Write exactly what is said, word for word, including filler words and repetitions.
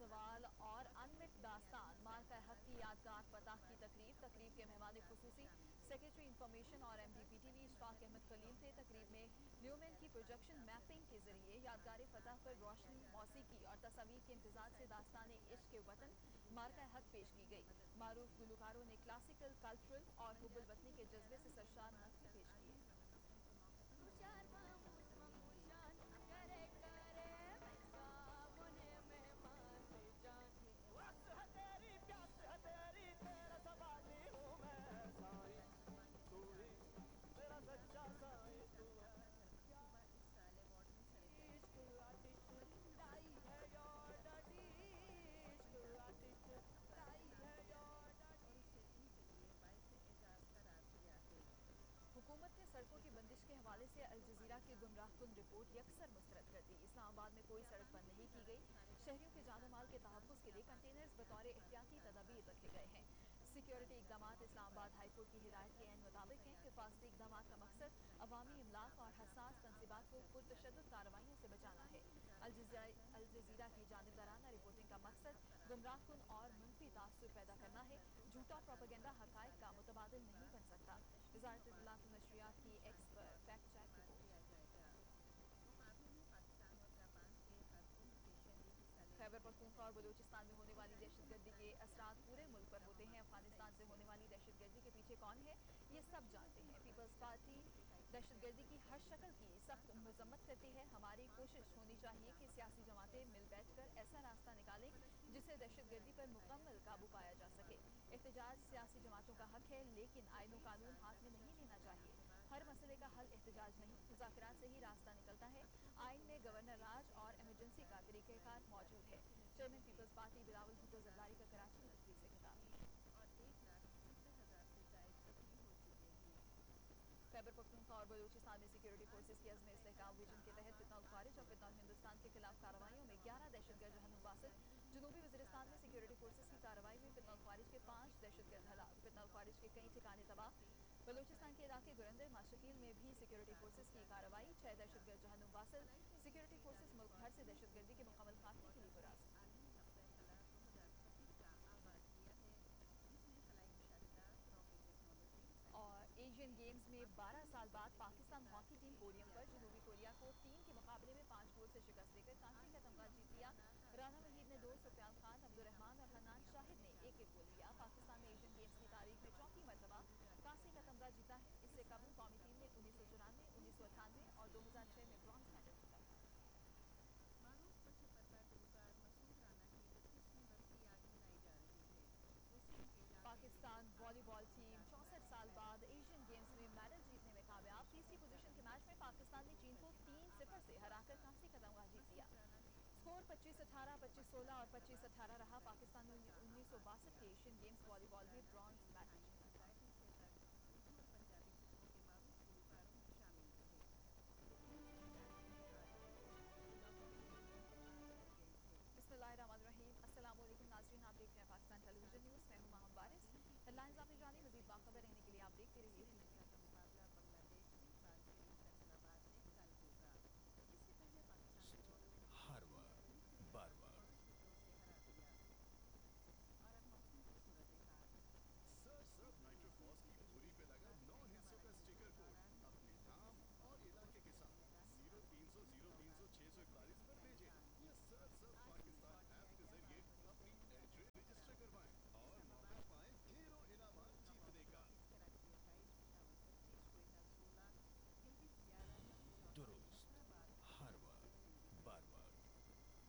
زوال اور انمٹ داستان مارکہ حق کی یادگار فتح کی تقریب تقریب کے مہمان خصوصی سیکریٹری انفارمیشن اور M D P T V Ashfaq Ahmad خلیل تھے۔ تقریب میں لیومن کی پروجیکشن میپنگ کے ذریعے یادگار فتح پر روشنی، موسیقی اور تصاویر کے امتزاج سے داستان عشق کے وطن مارکہ حق پیش کی گئی۔ معروف گلوکاروں نے کلاسیکل، کلچرل اور حب الوطنی کے جذبے سے سرشار نغمے پیش کیے۔ حکومت نے سڑکوں کی بندش کے حوالے سے الجزیرہ کی گمراہ کن رپورٹ یکسر مسترد کر دی۔ اسلام آباد میں کوئی سڑک بند نہیں کی گئی۔ شہریوں کے جان و مال کے تحفظ کے لیے کنٹینرز بطور احتیاطی تدابیر رکھے گئے ہیں۔ سیکیورٹی اقدامات اسلام آباد ہائی کورٹ کی ہدایت کے عین مطابق ہیں۔ حفاظتی اقدامات کا مقصد عوامی املاک اور حساس تنصیبات کو پرتشدد کارروائیوں سے بچانا ہے۔ الجزیرہ کی جانبدارانہ رپورٹنگ کا مقصد گمراہ کن اور منفی تاثر پیدا کرنا ہے۔ جھوٹا پروپیگنڈا حقائق کا متبادل نہیں بن سکتا۔ وزارت اطلاعات و نشریات کی ایکس پر fact check report. Khyber Pakhtunkhwa اور بلوچستان میں ہونے والی دہشت گردی کے اثرات پورے ملک پر ہوتے ہیں۔ افغانستان سے ہونے والی دہشت گردی کے پیچھے کون ہے، یہ سب جانتے ہیں۔ پیپلز پارٹی دہشت گردی کی ہر شکل کی سخت مذمت کرتی ہے۔ ہماری کوشش ہونی چاہیے کہ سیاسی جماعتیں مل بیٹھ کر ایسا راستہ نکالیں جس سے دہشت گردی پر مکمل قابو پایا جا سکے۔ احتجاج سیاسی جماعتوں کا حق ہے، لیکن آئین و قانون ہاتھ میں نہیں لینا چاہیے۔ ہر مسئلے کا حل احتجاج نہیں، مذاکرات سے ہی راستہ نکلتا ہے۔ آئین میں گورنر راج اور ایمرجنسی کا طریقہ کار موجود ہے۔ Chairman Peoples party Bilawal Bhutto Zardari کا کراچی میں تقریر سے خطاب۔ خیبر پختونخوا اور بلوچستان میں سیکیورٹی فورسز کی عزم استحکام ویژن کے تحت پتنول خارج اور پتنول ہندوستان کے خلاف کارروائیوں میں گیارہ دہشت گرد جہنم واسط۔ جنوبی وزیرستان میں سیکیورٹی فورسز کی کارروائی میں پتنول خارج کے پانچ دہشت گرد ہلاک، پتنول خارج کے کئی ٹھکانے تباہ۔ بلوچستان کے علاقے گرندر ماشکیل میں بھی سیکیورٹی فورسز کی کارروائی، چھ دہشت گرد جہنم واصل۔ سیکیورٹی فورسز ملک بھر سے دہشت گردی کے مکمل خاتمے کے لیے پرعزم۔ اور ایشین گیمز میں بارہ سال بعد پاکستان ہاکی ٹیم پوڈیم پر، جنوبی کوریا کو تین کے مقابلے میں پانچ گول سے شکست دے کر کانسی کا تمغہ جیت لیا۔ رانا وحید نے دو، سفیان خان، عبدالرحمان اور حنان شاہد نے ایک ایک گول کیا۔ پاکستان نے ایشین گیمز کی تاریخ میں چوتھی مرتبہ کانسی کا تمغہ جیتا ہے۔ اس سے قبل قومی ٹیم نے انیس سو چورانوے، انیس سو اٹھانوے اور دو ہزار چھ میں برانز میڈل جیتا تھا۔ پاکستان والی بال ٹیم چونسٹھ سال بعد ایشین گیمز میں میڈل جیتنے میں کامیاب۔ تیسری پوزیشن کے میچ میں پاکستان نے چین کو تین صفر سے ہرا کر کانسی کا تمغہ جیت لیا۔ اسکور پچیس اٹھارہ، پچیس سولہ اور پچیس اٹھارہ رہا۔ پاکستان نے انیس سو باسٹھ کے ایشین گیمز والی بال میں برانز میڈل جیتا تھا۔ بسم اللہ الرحمن الرحیم، السلام علیکم ناظرین، آپ دیکھ رہے ہیں پاکستان ٹیلی ویژن نیوز، میں ہوں ماہم بارش۔ ہیڈ لائنز آپ نے جانی، مزید باخبر رہنے کے لیے آپ دیکھتے رہیے